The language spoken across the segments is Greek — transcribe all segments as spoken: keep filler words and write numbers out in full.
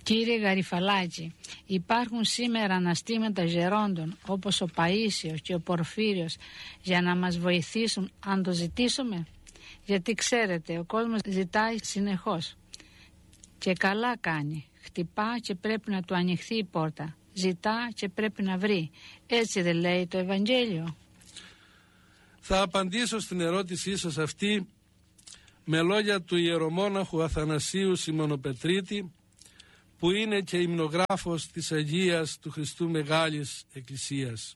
Κύριε Γαριφαλάκη, υπάρχουν σήμερα αναστήματα γερόντων όπως ο Παΐσιος και ο Πορφύριος για να μας βοηθήσουν αν το ζητήσουμε? Γιατί ξέρετε, ο κόσμος ζητάει συνεχώς και καλά κάνει. Χτυπά και πρέπει να του ανοιχθεί η πόρτα. Ζητά και πρέπει να βρει. Έτσι δεν λέει το Ευαγγέλιο? Θα απαντήσω στην ερώτησή σας αυτή με λόγια του ιερομόναχου Αθανασίου Σιμωνοπετρίτη, που είναι και υμνογράφος της Αγίας του Χριστού Μεγάλης Εκκλησίας.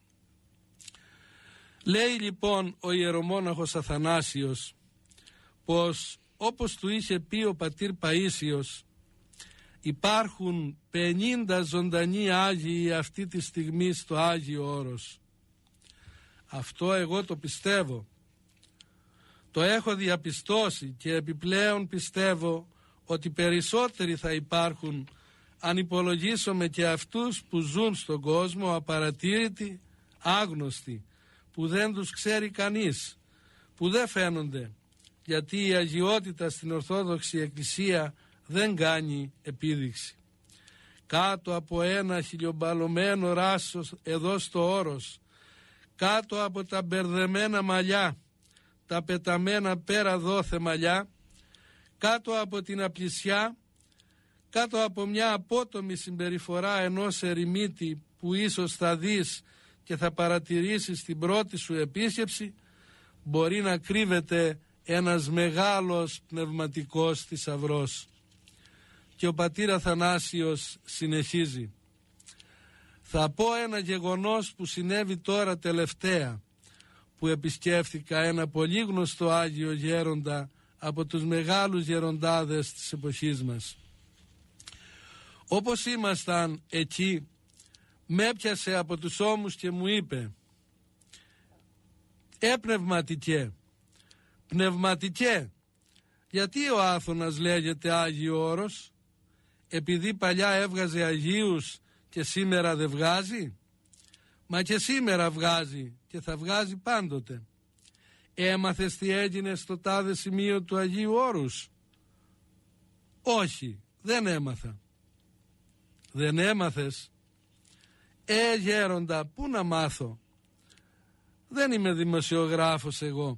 Λέει λοιπόν ο ιερομόναχος Αθανάσιος πως, όπως του είχε πει ο πατήρ Παΐσιος, υπάρχουν πενήντα ζωντανοί Άγιοι αυτή τη στιγμή στο Άγιο Όρος. Αυτό εγώ το πιστεύω. Το έχω διαπιστώσει και επιπλέον πιστεύω ότι περισσότεροι θα υπάρχουν αν υπολογίσουμε και αυτούς που ζουν στον κόσμο απαρατήρητοι, άγνωστοι, που δεν τους ξέρει κανείς, που δεν φαίνονται, γιατί η αγιότητα στην Ορθόδοξη Εκκλησία δεν κάνει επίδειξη. Κάτω από ένα χιλιομπαλωμένο ράσος εδώ στο Όρος, κάτω από τα μπερδεμένα μαλλιά, τα πεταμένα πέρα δόθε μαλλιά, κάτω από την απλησιά, κάτω από μια απότομη συμπεριφορά ενός ερημίτη που ίσως θα δεις και θα παρατηρήσεις την πρώτη σου επίσκεψη, μπορεί να κρύβεται ένας μεγάλος πνευματικός θησαυρός. Και ο πατήρ Αθανάσιος συνεχίζει: θα πω ένα γεγονός που συνέβη τώρα τελευταία, που επισκέφθηκα ένα πολύ γνωστό Άγιο Γέροντα από τους μεγάλους γεροντάδες της εποχής μας. Όπως ήμασταν εκεί, με έπιασε από τους ώμους και μου είπε: «Ε, πνευματικέ, πνευματικέ, γιατί ο Άθωνας λέγεται Άγιο Όρος? Επειδή παλιά έβγαζε Αγίους και σήμερα δεν βγάζει? Μα και σήμερα βγάζει και θα βγάζει πάντοτε. Έμαθες τι έγινε στο τάδε σημείο του Αγίου Όρους?» «Όχι, δεν έμαθα». «Δεν έμαθες? Ε, γέροντα, πού να μάθω? Δεν είμαι δημοσιογράφος εγώ».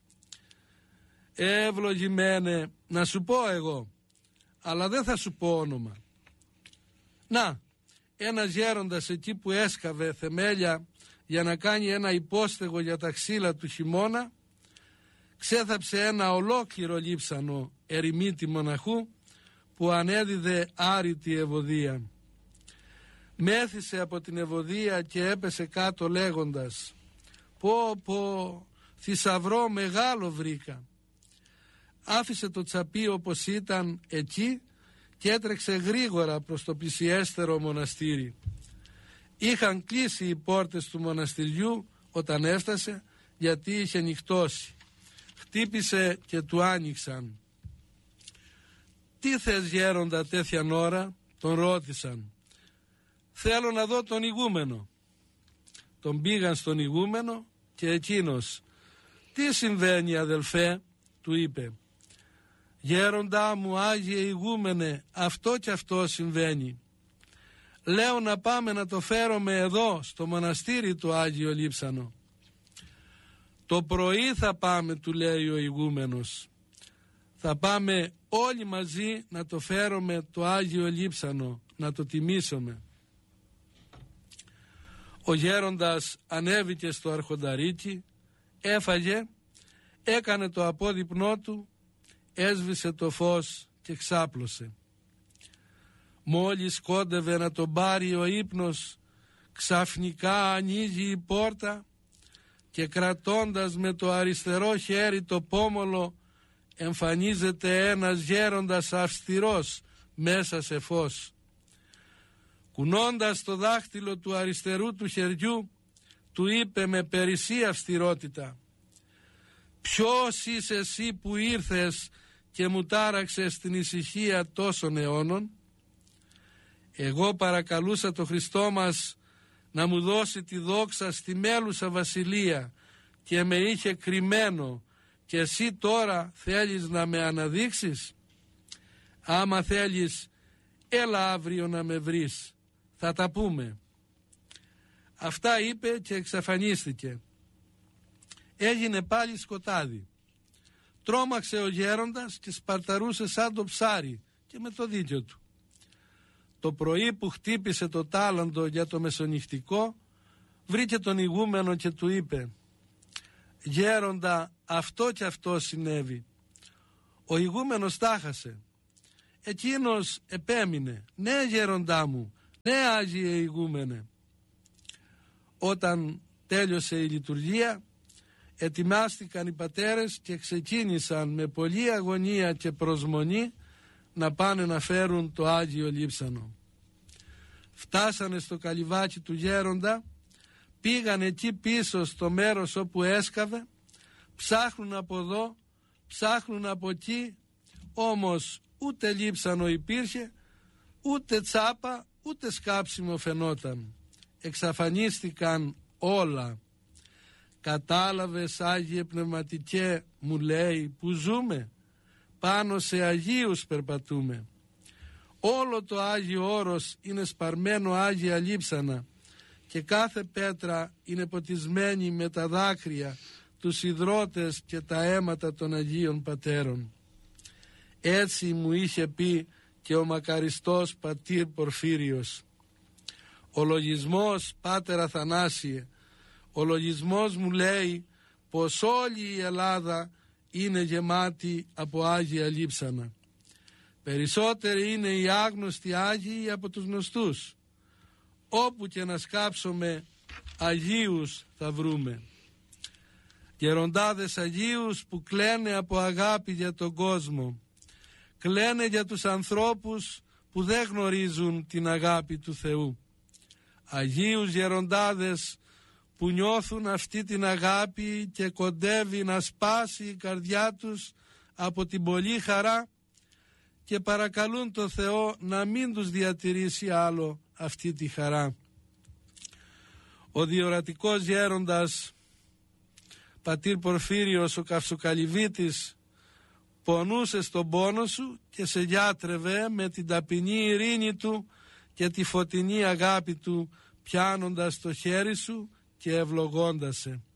«Ευλογημένε, να σου πω εγώ, αλλά δεν θα σου πω όνομα. Να, ένας γέροντας εκεί που έσκαβε θεμέλια για να κάνει ένα υπόστεγο για τα ξύλα του χειμώνα, ξέθαψε ένα ολόκληρο λείψανο ερημίτη μοναχού που ανέδιδε άρρητη ευωδία. Μέθησε από την ευωδία και έπεσε κάτω λέγοντας: «Πω πω, θησαυρό μεγάλο βρήκα». Άφησε το τσαπί όπως ήταν εκεί και έτρεξε γρήγορα προς το πλησιέστερο μοναστήρι. Είχαν κλείσει οι πόρτες του μοναστηριού όταν έφτασε, γιατί είχε νυχτώσει. Χτύπησε και του άνοιξαν. «Τι θες, γέροντα, τέτοιαν ώρα?» τον ρώτησαν. «Θέλω να δω τον ηγούμενο». Τον πήγαν στον ηγούμενο και εκείνος: «Τι συμβαίνει, αδελφέ?» του είπε. «Γέροντά μου, Άγιε ηγούμενε, αυτό και αυτό συμβαίνει. Λέω να πάμε να το φέρουμε εδώ στο μοναστήρι του Άγιο Λείψανο». «Το πρωί θα πάμε», του λέει ο ηγούμενος. «Θα πάμε όλοι μαζί να το φέρουμε το Άγιο Λείψανο, να το τιμήσουμε». Ο γέροντας ανέβηκε στο αρχονταρίκι, έφαγε, έκανε το απόδειπνό του, έσβησε το φως και ξάπλωσε. Μόλις κόντευε να τον πάρει ο ύπνος, ξαφνικά ανοίγει η πόρτα και κρατώντας με το αριστερό χέρι το πόμολο, εμφανίζεται ένας γέροντας αυστηρός μέσα σε φως. Κουνώντας το δάχτυλο του αριστερού του χεριού, του είπε με περισσή αυστηρότητα: «Ποιος είσαι εσύ που ήρθες και μου τάραξες την ησυχία τόσων αιώνων?» «Εγώ παρακαλούσα το Χριστό μας να μου δώσει τη δόξα στη μέλουσα βασιλεία και με είχε κρυμμένο, και εσύ τώρα θέλεις να με αναδείξεις? Άμα θέλεις, έλα αύριο να με βρεις, θα τα πούμε. Αυτά είπε και εξαφανίστηκε. Έγινε πάλι σκοτάδι. Τρόμαξε ο γέροντας και σπαρταρούσε σαν το ψάρι, και με το δίκιο του. Το πρωί που χτύπησε το τάλαντο για το μεσονυχτικό, βρήκε τον ηγούμενο και του είπε: «Γέροντα, αυτό και αυτό συνέβη». Ο ηγούμενος τάχασε. Εκείνος επέμεινε: «Ναι, γέροντά μου, ναι, Άγιε ηγούμενε». Όταν τέλειωσε η λειτουργία, ετοιμάστηκαν οι πατέρες και ξεκίνησαν με πολλή αγωνία και προσμονή να πάνε να φέρουν το Άγιο Λείψανο. Φτάσανε στο καλυβάκι του γέροντα, πήγαν εκεί πίσω στο μέρος όπου έσκαβε, ψάχνουν από εδώ, ψάχνουν από εκεί, όμως ούτε λείψανο υπήρχε, ούτε τσάπα, ούτε σκάψιμο φαινόταν. Εξαφανίστηκαν όλα. «Κατάλαβες, Άγιε Πνευματικέ», μου λέει, «που ζούμε? Πάνω σε Αγίους περπατούμε. Όλο το Άγιο Όρος είναι σπαρμένο Άγια Λείψανα και κάθε πέτρα είναι ποτισμένη με τα δάκρυα, τους υδρότες και τα αίματα των Αγίων Πατέρων». Έτσι μου είχε πει και ο μακαριστός πατήρ Πορφύριος. Ο λογισμός, Πάτερ Αθανάσιε, ο λογισμός μου λέει πως όλη η Ελλάδα είναι γεμάτη από Άγια Λείψανα. Περισσότεροι είναι οι άγνωστοι Άγιοι από τους γνωστούς. Όπου και να σκάψουμε, Αγίους θα βρούμε. Γεροντάδες Αγίους που κλαίνε από αγάπη για τον κόσμο. Κλαίνε για τους ανθρώπους που δεν γνωρίζουν την αγάπη του Θεού. Αγίους γεροντάδες που νιώθουν αυτή την αγάπη και κοντεύει να σπάσει η καρδιά τους από την πολλή χαρά και παρακαλούν το Θεό να μην τους διατηρήσει άλλο αυτή τη χαρά. Ο διορατικός γέροντας πατήρ Πορφύριος ο Καυσοκαλυβίτης πονούσε στον πόνο σου και σε γιάτρευε με την ταπεινή ειρήνη του και τη φωτεινή αγάπη του, πιάνοντας το χέρι σου και ευλογώντας σε.